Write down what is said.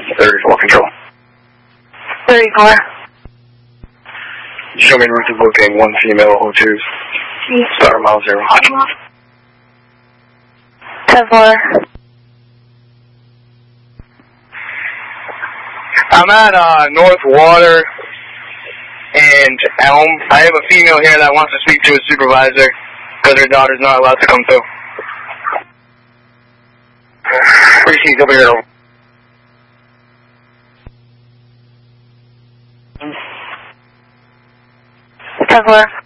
34 control. 34. Show me route to booking 1 female 02. Star mile 0. 10-4. I'm at North Water and Elm. I have a female here that wants to speak to a supervisor because her daughter's not allowed to come through. Receive over here. 10-4.